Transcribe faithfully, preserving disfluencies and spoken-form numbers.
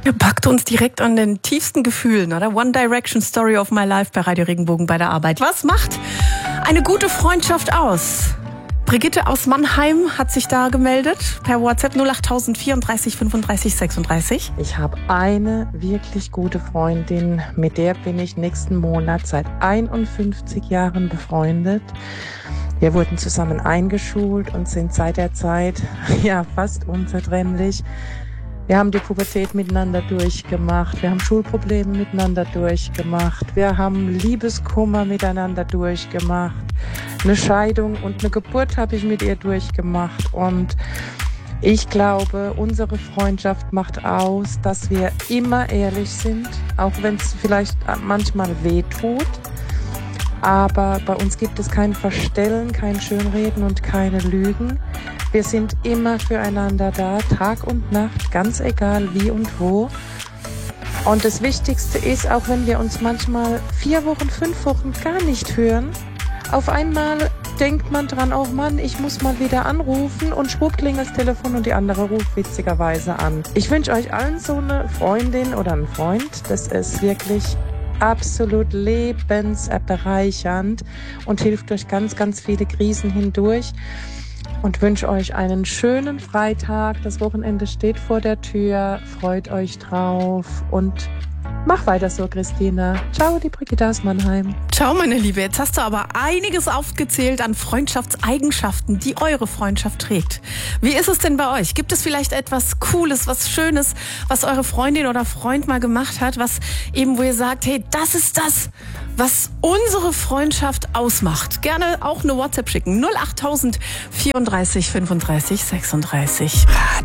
Er packt uns direkt an den tiefsten Gefühlen, oder? One Direction Story of My Life bei Radio Regenbogen bei der Arbeit. Was macht eine gute Freundschaft aus? Brigitte aus Mannheim hat sich da gemeldet per WhatsApp null acht vierunddreißig fünfunddreißig sechsunddreißig. Ich habe eine wirklich gute Freundin, mit der bin ich nächsten Monat seit einundfünfzig Jahren befreundet. Wir wurden zusammen eingeschult und sind seit der Zeit ja fast unzertrennlich. Wir haben die Pubertät miteinander durchgemacht, wir haben Schulprobleme miteinander durchgemacht, wir haben Liebeskummer miteinander durchgemacht, eine Scheidung und eine Geburt habe ich mit ihr durchgemacht und ich glaube, unsere Freundschaft macht aus, dass wir immer ehrlich sind, auch wenn es vielleicht manchmal weh tut. Aber bei uns gibt es kein Verstellen, kein Schönreden und keine Lügen. Wir sind immer füreinander da, Tag und Nacht, ganz egal wie und wo. Und das Wichtigste ist, auch wenn wir uns manchmal vier Wochen, fünf Wochen gar nicht hören, auf einmal denkt man dran, oh Mann, ich muss mal wieder anrufen und schwupp klingelt das Telefon und die andere ruft witzigerweise an. Ich wünsche euch allen so eine Freundin oder einen Freund, das ist wirklich absolut lebensbereichernd und hilft durch ganz, ganz viele Krisen hindurch. Und wünsche euch einen schönen Freitag. Das Wochenende steht vor der Tür. Freut euch drauf und mach weiter so, Christina. Ciao, die Brigitte aus Mannheim. Ciao, meine Liebe. Jetzt hast du aber einiges aufgezählt an Freundschaftseigenschaften, die eure Freundschaft trägt. Wie ist es denn bei euch? Gibt es vielleicht etwas Cooles, was Schönes, was eure Freundin oder Freund mal gemacht hat, was eben, wo ihr sagt, hey, das ist das, was unsere Freundschaft ausmacht? Gerne auch eine WhatsApp schicken. null acht vierunddreißig fünfunddreißig sechsunddreißig.